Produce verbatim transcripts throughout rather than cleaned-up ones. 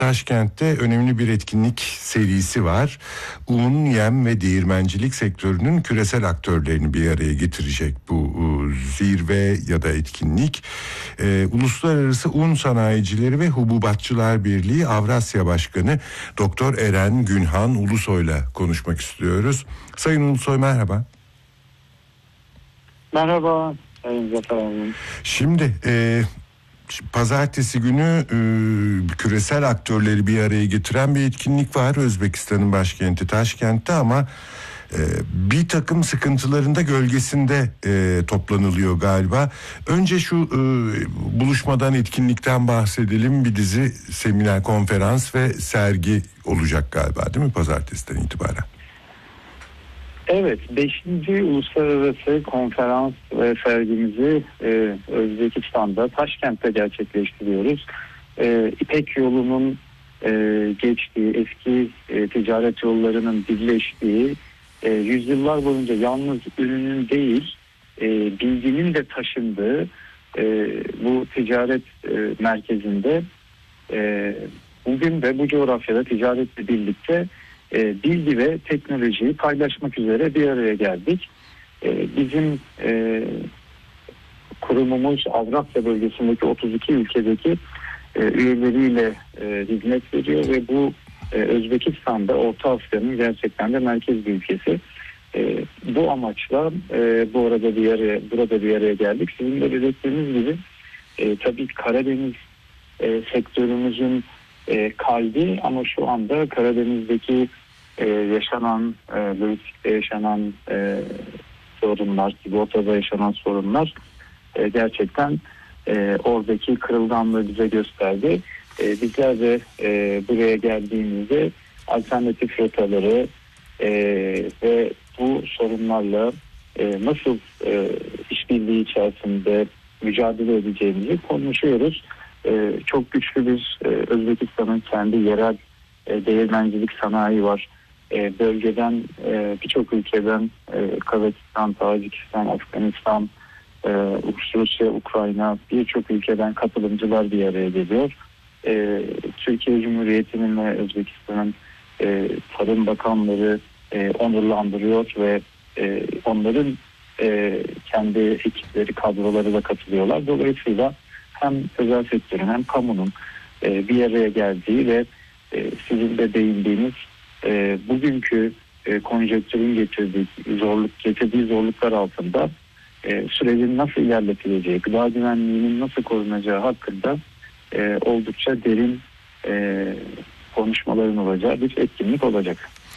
Taşkent'te önemli bir etkinlik serisi var. Un, yem ve değirmencilik sektörünün küresel aktörlerini bir araya getirecek bu zirve ya da etkinlik. Ee, Uluslararası Un Sanayicileri ve Hububatçılar Birliği Avrasya Başkanı Doktor Eren Günhan Ulusoy'la konuşmak istiyoruz. Sayın Ulusoy, merhaba. Merhaba Sayın Zafer Hanım. Şimdi e, pazartesi günü e, küresel aktörleri bir araya getiren bir etkinlik var Özbekistan'ın başkenti Taşkent'te, ama e, bir takım sıkıntıların da gölgesinde e, toplanılıyor galiba. Önce şu e, buluşmadan, etkinlikten bahsedelim. Bir dizi seminer, konferans ve sergi olacak galiba, değil mi, pazartesiden itibaren? Evet, beşinci Uluslararası Konferans ve sergimizi e, Özbekistan'da, Taşkent'te gerçekleştiriyoruz. E, İpek yolunun e, geçtiği, eski e, ticaret yollarının birleştiği, e, yüzyıllar boyunca yalnız ürünün değil, e, bilginin de taşındığı e, bu ticaret e, merkezinde e, bugün de bu coğrafyada ticaretle birlikte E, bilgi ve teknolojiyi paylaşmak üzere bir araya geldik. E, bizim e, kurumumuz Avrasya bölgesindeki otuz iki ülkedeki e, üyeleriyle e, hizmet veriyor ve bu e, Özbekistan'da Orta Asya'nın gerçekten de merkez bir ülkesi. E, bu amaçla e, bu arada bir araya, burada bir araya geldik. Sizin de belirttiğiniz gibi e, tabii Karadeniz e, sektörümüzün e, kalbi, ama şu anda Karadeniz'deki e, yaşanan, e, lojistikte yaşanan e, sorunlar, sigortada yaşanan sorunlar e, gerçekten e, oradaki kırılganlığı bize gösterdi. E, bizler de e, buraya geldiğimizde alternatif rotaları e, ve bu sorunlarla e, nasıl e, işbirliği içerisinde mücadele edeceğimizi konuşuyoruz. Ee, çok güçlü bir e, Özbekistan'ın kendi yerel e, değirmencilik sanayi var. E, bölgeden e, birçok ülkeden e, Kazakistan, Tacikistan, Afganistan, e, Rusya, Ukrayna, birçok ülkeden katılımcılar bir araya geliyor. E, Türkiye Cumhuriyeti'nin ve Özbekistan'ın e, Tarım Bakanları e, onurlandırıyor ve e, onların e, kendi ekipleri, kadroları da katılıyorlar. Dolayısıyla hem özel sektörün hem kamunun e, bir araya geldiği ve e, sizin de değindiğiniz e, bugünkü e, konjonktürün getirdiği zorluk getirdiği zorluklar altında e, sürecin nasıl ilerletileceği, gıda güvenliğinin nasıl korunacağı hakkında e, oldukça derin e, konuşmaların olacağı bir etkinlik olacak.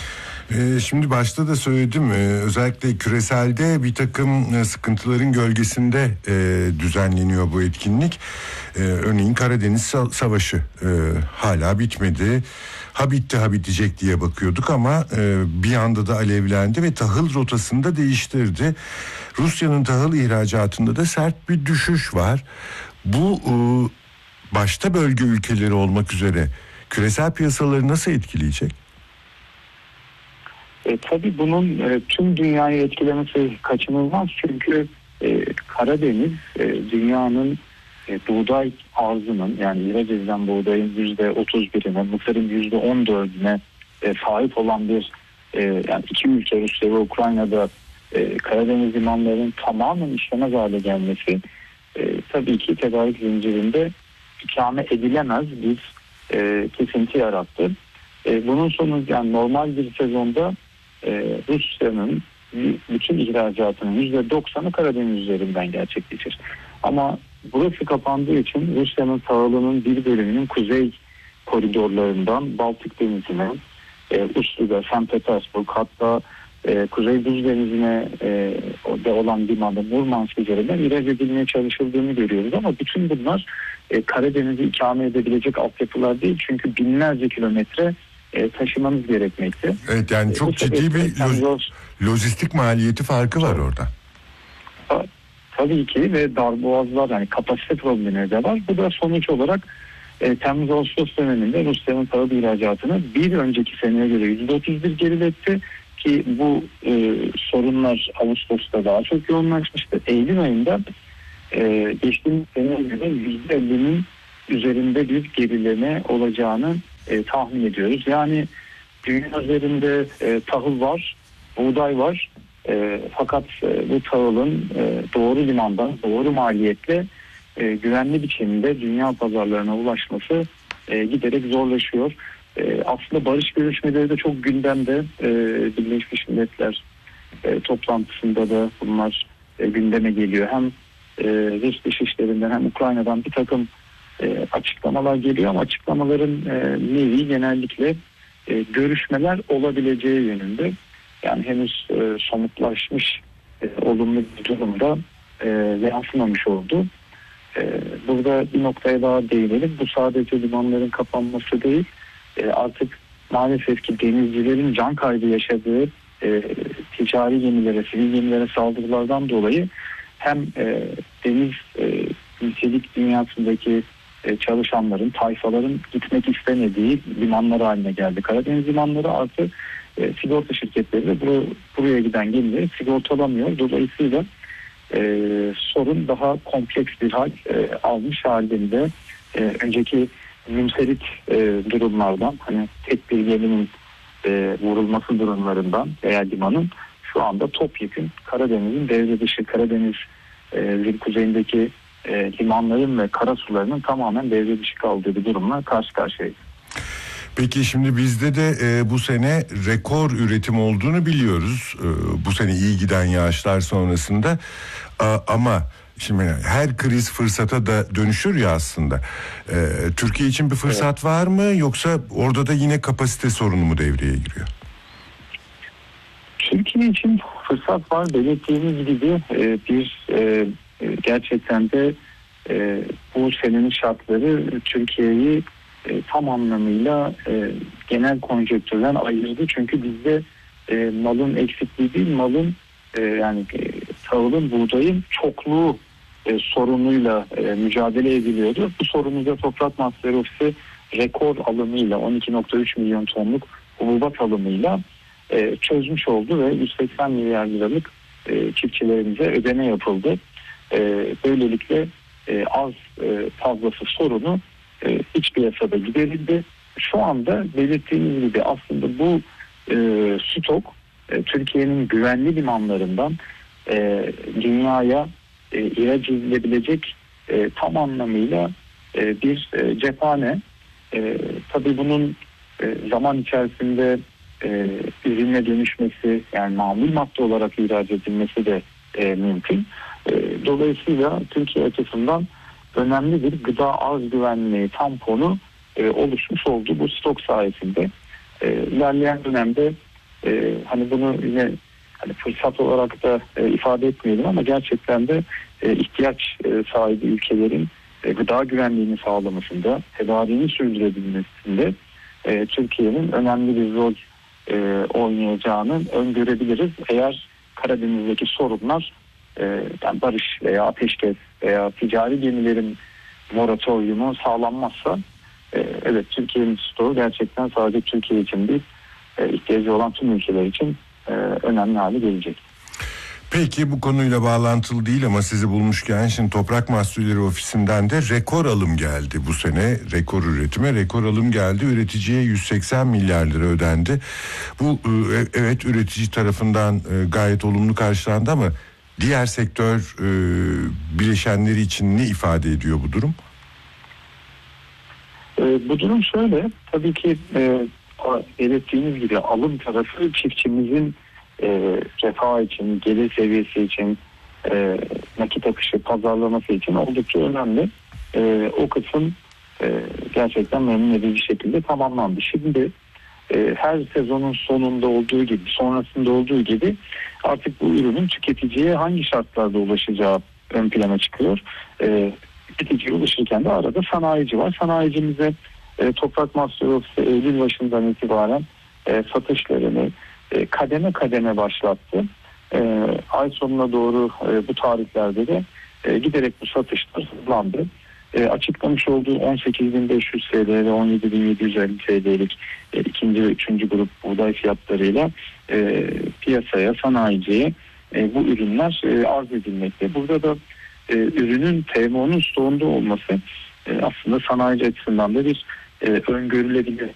Ee, şimdi başta da söyledim, ee, özellikle küreselde bir takım e, sıkıntıların gölgesinde e, düzenleniyor bu etkinlik. Ee, örneğin Karadeniz Savaşı e, hala bitmedi. Ha bitti ha bitecek diye bakıyorduk, ama e, bir anda da alevlendi ve tahıl rotasını da değiştirdi. Rusya'nın tahıl ihracatında da sert bir düşüş var. Bu e, başta bölge ülkeleri olmak üzere küresel piyasaları nasıl etkileyecek? E, tabii bunun e, tüm dünyayı etkilemesi kaçınılmaz, çünkü e, Karadeniz e, dünyanın e, buğday arzının, yani ihraç edilen buğdayın yüzde otuz birine, mısırın yüzde on dördüne e, sahip olan bir e, yani iki ülke, Rusya ve Ukrayna'da e, Karadeniz limanlarının tamamen işlemez hale gelmesi e, tabii ki tedarik zincirinde ikame edilemez bir e, kesinti yarattı. E, bunun sonu, yani normal bir sezonda Ee, Rusya'nın bütün ihracatının yüzde doksanı Karadeniz üzerinden gerçekleşir. Ama burası kapandığı için Rusya'nın tahılının bir bölümünün kuzey koridorlarından Baltık Denizi'ne, e, Ustluga, Sankt Petersburg, hatta e, Kuzey Buz Denizi'ne e, de olan limanda Murmansk üzerinden ihraç edilmeye çalışıldığını görüyoruz. Ama bütün bunlar e, Karadeniz'i ikame edebilecek altyapılar değil, çünkü binlerce kilometre E, taşımamız gerekmekte. Evet, yani çok e, ciddi bir lo- lojistik maliyeti farkı var orada. Tabii ki, ve darboğazlar, yani kapasite problemleri de var. Bu da sonuç olarak e, Temmuz-Ağustos döneminde Rusya'nın tahıl ihracatını bir önceki seneye göre yüzde otuz bir geriletti ki bu e, sorunlar Ağustos'ta daha çok yoğunlaşmıştı. Eylül ayında e, geçtiğimiz seneye göre yüzde ellinin üzerinde bir gerileme olacağını e, tahmin ediyoruz. Yani dünya üzerinde e, tahıl var, buğday var. E, fakat e, bu tahılın e, doğru limandan, doğru maliyetle e, güvenli biçimde dünya pazarlarına ulaşması e, giderek zorlaşıyor. E, aslında barış görüşmeleri de çok gündemde. E, Birleşmiş Milletler e, toplantısında da bunlar e, gündeme geliyor. Hem e, Rus dışişlerinden hem Ukrayna'dan bir takım e, açıklamalar geliyor ama açıklamaların e, nevi genellikle e, görüşmeler olabileceği yönünde. Yani henüz e, somutlaşmış e, olumlu bir durumda e, yansımamış oldu. E, burada bir noktaya daha değinelim. Bu sadece limanların kapanması değil. E, artık maalesef ki denizcilerin can kaybı yaşadığı e, ticari gemilere, sivil gemilere saldırılardan dolayı hem e, deniz e, ülkelik dünyasındaki e, çalışanların, tayfaların gitmek istemediği limanlar haline geldi. Karadeniz limanları artık e, sigorta şirketleri de bur- buraya giden gemileri sigortalamıyor. Dolayısıyla e, sorun daha kompleks bir hal e, almış halinde. E, önceki münferit e, durumlardan, hani tek bir geminin e, vurulması durumlarından veya limanın şu anda topyekün Karadeniz'in devre dışı, Karadeniz'in kuzeyindeki e, limanların ve karasularının tamamen devre dışı kaldığı bir durumla karşı karşıyayız. Peki şimdi bizde de e, bu sene rekor üretim olduğunu biliyoruz. E, bu sene iyi giden yağışlar sonrasında. A, ama şimdi her kriz fırsata da dönüşür ya aslında. E, Türkiye için bir fırsat evet. var mı, yoksa orada da yine kapasite sorunu mu devreye giriyor? Türkiye için fırsat var. Belirttiğimiz gibi e, bir e, gerçekten de e, bu senenin şartları Türkiye'yi e, tam anlamıyla e, genel konjonktürden ayırdı. Çünkü bizde e, malın eksikliği değil, malın e, yani e, tahılın, buğdayın çokluğu e, sorunuyla e, mücadele ediliyordu. Bu sorunumuzda Toprak Mahsulleri Ofisi rekor alımıyla on iki nokta üç milyon tonluk hububat alımıyla e, çözmüş oldu ve yüz seksen milyar liralık e, çiftçilerimize ödeme yapıldı. E, böylelikle e, az e, fazlası sorunu e, iç piyasada giderildi. Şu anda belirttiğimiz gibi aslında bu e, stok e, Türkiye'nin güvenli limanlarından e, dünyaya e, ihraç edilebilecek e, tam anlamıyla e, bir e, cephane. E, tabii bunun e, zaman içerisinde e, ürüne dönüşmesi, yani mamul madde olarak ihraç edilmesi de e, mümkün. E, dolayısıyla Türkiye açısından önemli bir gıda arz güvenliği tamponu e, oluşmuş oldu bu stok sayesinde. E, ilerleyen dönemde e, hani bunu yine hani fırsat olarak da e, ifade etmeyelim ama gerçekten de e, ihtiyaç e, sahibi ülkelerin e, gıda güvenliğini sağlamasında, tedariğini sürdürebilmesinde e, Türkiye'nin önemli bir rol e, oynayacağını öngörebiliriz. Eğer Karadeniz'deki sorunlar e, yani barış veya ateşkes veya ticari gemilerin moratoryumu sağlanmazsa e, evet Türkiye'nin stoğu gerçekten sadece Türkiye için değil, e, ihtiyacı olan tüm ülkeler için e, önemli hale gelecek. Peki bu konuyla bağlantılı değil ama sizi bulmuşken şimdi Toprak Mahsulleri Ofisi'nden de rekor alım geldi bu sene. Rekor üretime rekor alım geldi. Üreticiye yüz seksen milyar lira ödendi. Bu evet üretici tarafından gayet olumlu karşılandı ama diğer sektör bileşenleri için ne ifade ediyor bu durum? Bu durum şöyle, tabii ki belirttiğiniz gibi alım tarafı çiftçimizin E, refah için, gelir seviyesi için, e, nakit akışı pazarlaması için oldukça önemli. E, o kısım e, gerçekten memnun edici şekilde tamamlandı. Şimdi e, her sezonun sonunda olduğu gibi, sonrasında olduğu gibi artık bu ürünün tüketiciye hangi şartlarda ulaşacağı ön plana çıkıyor. E, tüketiciye ulaşırken de arada sanayici var. Sanayicimize e, Toprak Mahsulleri Ofisi Eylül başından itibaren e, satışlarını kademe kademe başlattı. E, ay sonuna doğru e, bu tarihlerde de e, giderek bu satışlar hızlandı. E, açıklamış olduğu on sekiz bin beş yüz TL ve on yedi bin yedi yüz elli TL'lik e, ikinci ve üçüncü grup buğday fiyatlarıyla e, piyasaya, sanayiciye e, bu ürünler e, arz edilmekte. Burada da e, ürünün T M O'nun stoğunda olması e, aslında sanayici açısından da bir e, öngörülebilir